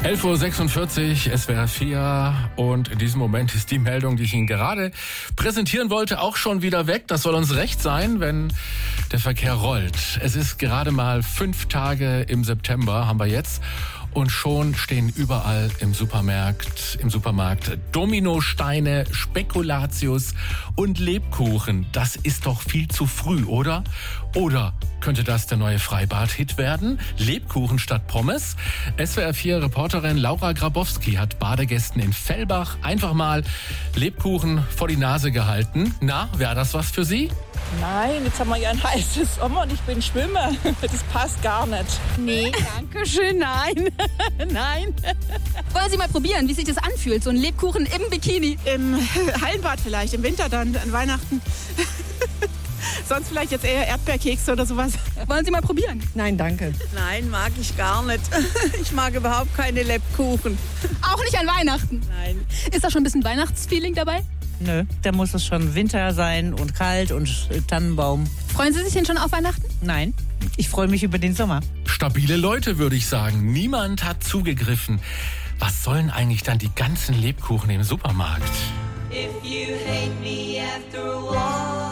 11.46 Uhr, SWR 4 und in diesem Moment ist die Meldung, die ich Ihnen gerade präsentieren wollte, auch schon wieder weg. Das soll uns recht sein, wenn der Verkehr rollt. Es ist gerade mal 5 Tage im September, haben wir jetzt. Und schon stehen überall im Supermarkt Dominosteine, Spekulatius und Lebkuchen. Das ist doch viel zu früh, oder? Oder könnte das der neue Freibad-Hit werden? Lebkuchen statt Pommes? SWR 4 Reporterin Laura Grabowski hat Badegästen in Fellbach einfach mal Lebkuchen vor die Nase gehalten. Na, wäre das was für Sie? Nein, jetzt haben wir ja ein heißes Sommer und ich bin Schwimmer. Das passt gar nicht. Nee, danke schön, nein. Nein. Wollen Sie mal probieren, wie sich das anfühlt, so ein Lebkuchen im Bikini? Im Hallenbad vielleicht, im Winter dann, an Weihnachten. Sonst vielleicht jetzt eher Erdbeerkekse oder sowas. Wollen Sie mal probieren? Nein, danke. Nein, mag ich gar nicht. Ich mag überhaupt keine Lebkuchen. Auch nicht an Weihnachten? Nein. Ist da schon ein bisschen Weihnachtsfeeling dabei? Nö, da muss es schon Winter sein und kalt und Tannenbaum. Freuen Sie sich denn schon auf Weihnachten? Nein, ich freue mich über den Sommer. Stabile Leute, würde ich sagen. Niemand hat zugegriffen. Was sollen eigentlich dann die ganzen Lebkuchen im Supermarkt? If you hate me after a while